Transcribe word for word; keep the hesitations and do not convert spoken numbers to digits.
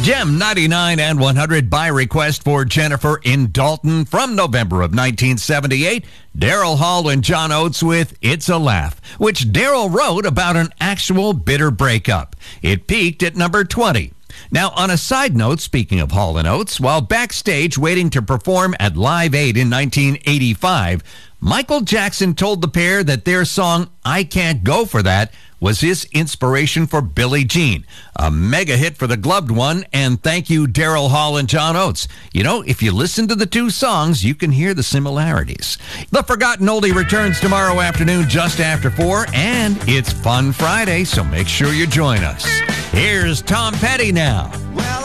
Gem ninety-nine and one hundred by request for Jennifer in Dalton from November of nineteen seventy-eight. Daryl Hall and John Oates with It's a Laugh, which Daryl wrote about an actual bitter breakup. It peaked at number twenty. Now, on a side note, speaking of Hall and Oates, while backstage waiting to perform at Live Aid in nineteen eighty-five, Michael Jackson told the pair that their song, I Can't Go For That, was his inspiration for Billie Jean, a mega hit for the gloved one, and thank you, Daryl Hall and John Oates. You know, if you listen to the two songs, you can hear the similarities. The Forgotten Oldie returns tomorrow afternoon just after four, and it's Fun Friday, so make sure you join us. Here's Tom Petty now. Well,